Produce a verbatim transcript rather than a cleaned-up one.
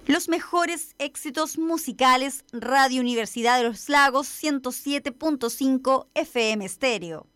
Los mejores éxitos musicales, Radio Universidad de los Lagos ciento siete punto cinco F M Estéreo.